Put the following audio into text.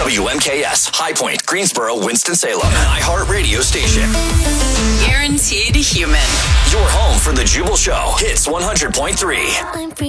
WMKS, High Point, Greensboro, Winston-Salem. An iHeartRadio station. Guaranteed human. Your home for the Jubal Show. Hits 100.3.